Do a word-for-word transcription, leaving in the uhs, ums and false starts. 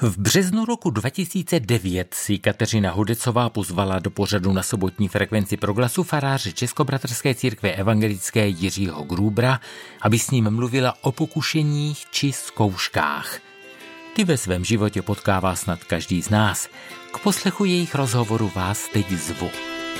V březnu roku dva tisíce devět si Kateřina Hudecová pozvala do pořadu na sobotní frekvenci Proglasu faráře Českobratrské církve evangelické Jiřího Grubera, aby s ním mluvila o pokušeních či zkouškách. Ty ve svém životě potkává snad každý z nás. K poslechu jejich rozhovoru vás teď zvu.